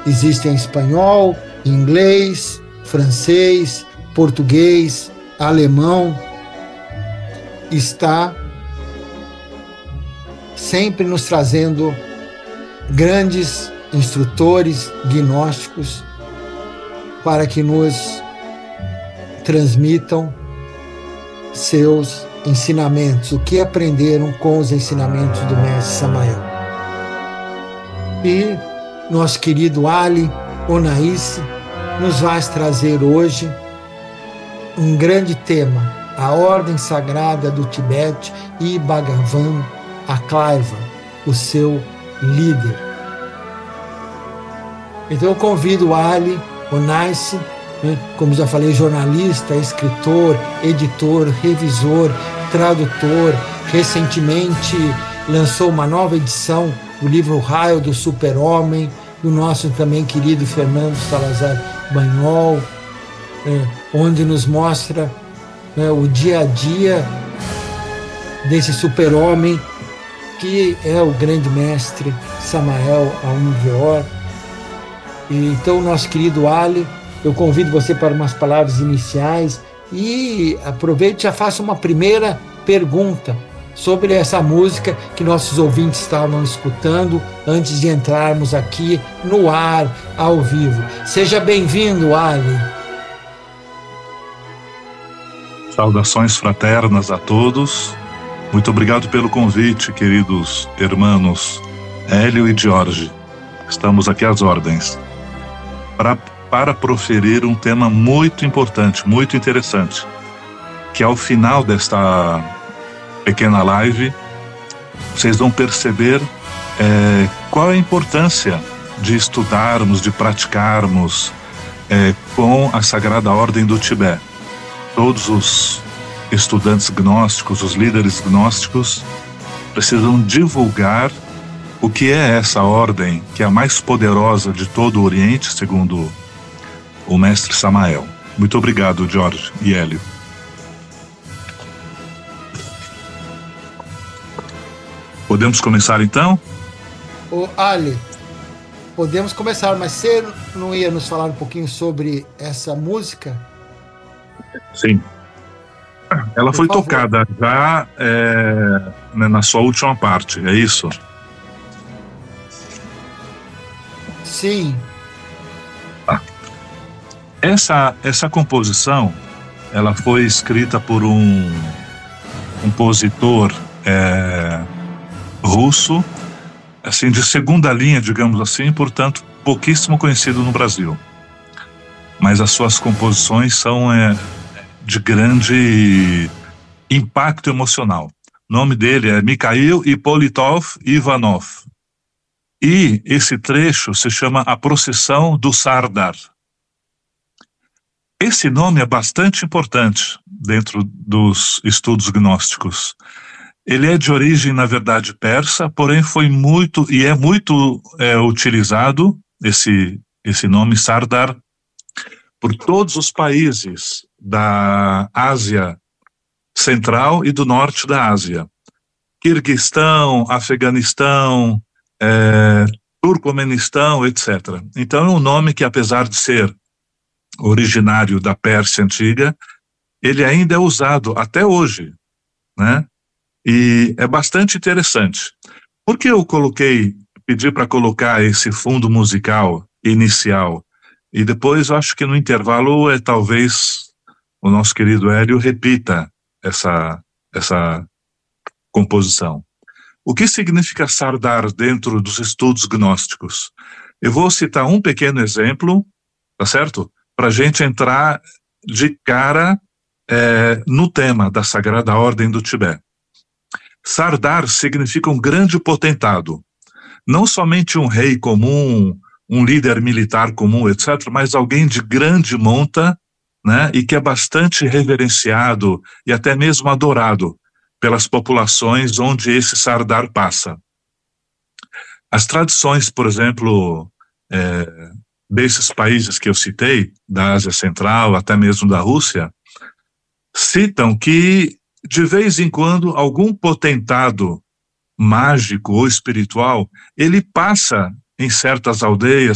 existem em espanhol, inglês, francês, português, alemão. Está sempre nos trazendo grandes instrutores gnósticos para que nos transmitam seus ensinamentos, o que aprenderam com os ensinamentos do Mestre Samael. E nosso querido Ali Onaíse nos vai trazer hoje um grande tema, a Ordem Sagrada do Tibete e Bhagavan Aklaiva, o seu líder. Então eu convido o Ali Onaíse, como já falei, jornalista, escritor, editor, revisor, tradutor, recentemente lançou uma nova edição do livro Raio do Super-Homem, do nosso também querido Fernando Salazar Banhol, onde nos mostra o dia a dia desse super-homem que é o grande mestre Samael Aun Weor. E então, nosso querido Ali, eu convido você para umas palavras iniciais e aproveite e já faça uma primeira pergunta sobre essa música que nossos ouvintes estavam escutando antes de entrarmos aqui no ar, ao vivo. Seja bem-vindo, Ali. Saudações fraternas a todos. Muito obrigado pelo convite, queridos irmãos Hélio e Jorge. Estamos aqui às ordens para proferir um tema muito importante, muito interessante, que ao final desta pequena live vocês vão perceber qual é a importância de estudarmos, de praticarmos com a Sagrada Ordem do Tibete. Todos os estudantes gnósticos, os líderes gnósticos, precisam divulgar o que é essa ordem, que é a mais poderosa de todo o Oriente, segundo o mestre Samael. Muito obrigado, Jorge e Hélio. Podemos começar então? Ali, podemos começar, mas você não ia nos falar um pouquinho sobre essa música? Sim. Ela foi tocada já na sua última parte, é isso? Sim. Essa composição, ela foi escrita por um compositor russo, assim, de segunda linha, digamos assim, portanto, pouquíssimo conhecido no Brasil. Mas as suas composições são de grande impacto emocional. O nome dele é Mikhail Ippolitov Ivanov. E esse trecho se chama A Procissão do Sardar. Esse nome é bastante importante dentro dos estudos gnósticos. Ele é de origem, na verdade, persa, porém foi muito utilizado, esse nome Sardar, por todos os países da Ásia Central e do Norte da Ásia. Quirguistão, Afeganistão, Turcomenistão, etc. Então é um nome que, apesar de ser originário da Pérsia Antiga, ele ainda é usado até hoje, né? E é bastante interessante. Por que eu pedi para colocar esse fundo musical inicial? E depois eu acho que no intervalo talvez o nosso querido Hélio repita essa composição. O que significa Sardar dentro dos estudos gnósticos? Eu vou citar um pequeno exemplo, tá certo? Para a gente entrar de cara no tema da Sagrada Ordem do Tibete. Sardar significa um grande potentado, não somente um rei comum, um líder militar comum, etc., mas alguém de grande monta, né, e que é bastante reverenciado e até mesmo adorado pelas populações onde esse Sardar passa. As tradições, por exemplo, desses países que eu citei, da Ásia Central, até mesmo da Rússia, citam que, de vez em quando, algum potentado mágico ou espiritual, ele passa em certas aldeias,